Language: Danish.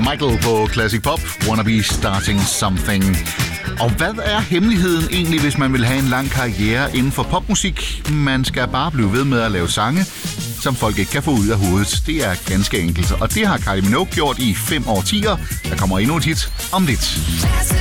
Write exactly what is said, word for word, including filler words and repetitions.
Michael på Classic Pop, Wanna Be Starting Something. Og hvad er hemmeligheden egentlig, hvis man vil have en lang karriere inden for popmusik? Man skal bare blive ved med at lave sange, som folk ikke kan få ud af hovedet. Det er ganske enkelt, og det har Kylie Minogue gjort i fem årtier. Der kommer endnu et hit om lidt.